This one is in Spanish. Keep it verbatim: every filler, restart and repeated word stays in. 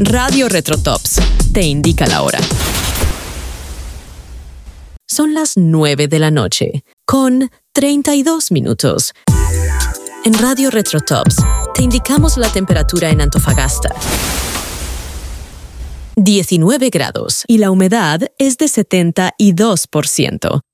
Radio Retrotops te indica la hora. Son las nueve de la noche, con treinta y dos minutos. En Radio Retrotops te indicamos la temperatura en Antofagasta. diecinueve grados y la humedad es de setenta y dos por ciento.